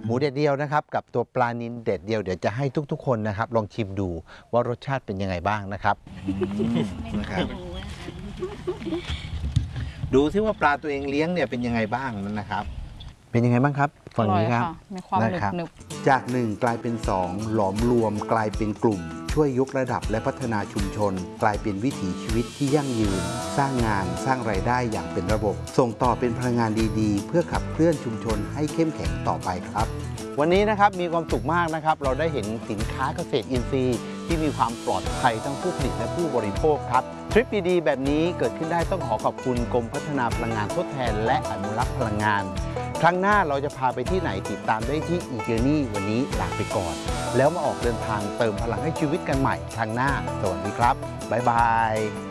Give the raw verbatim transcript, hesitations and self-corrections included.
มูเด็ดเดียวนะครับกับตัวปลานิลเด็ดเดียวเดี๋ยวจะให้ทุกๆคนนะครับลองชิมดูว่ารสชาติเป็นยังไงบ้างนะครับนะครับดูซิว่าปลาตัวเองเลี้ยงเนี่ยเป็นยังไงบ้างนั่นนะครับเป็นยังไงบ้างครับฝั่งนี้ครับมีความหนึบๆจากหนึ่งกลายเป็นสองหลอมรวมกลายเป็นกลุ่มช่วยยกระดับและพัฒนาชุมชนกลายเป็นวิถีชีวิตที่ยั่งยืนสร้างงานสร้างรายได้อย่างเป็นระบบส่งต่อเป็นพลังงานดีๆเพื่อขับเคลื่อนชุมชนให้เข้มแข็งต่อไปครับวันนี้นะครับมีความสุขมากนะครับเราได้เห็นสินค้าเกษตรอินทรีย์ที่มีความปลอดภัยทั้งผู้ผลิตและผู้บริโภคครับทริปดีๆแบบนี้เกิดขึ้นได้ต้องขอขอบคุณกรมพัฒนาพลังงานทดแทนและอนุรักษ์พลังงานครั้งหน้าเราจะพาไปที่ไหนติดตามได้ที่ e-journey วันนี้ลาไปก่อนแล้วมาออกเดินทางเติมพลังให้ชีวิตกันใหม่ครั้งหน้าสวัสดีครับบ๊ายบาย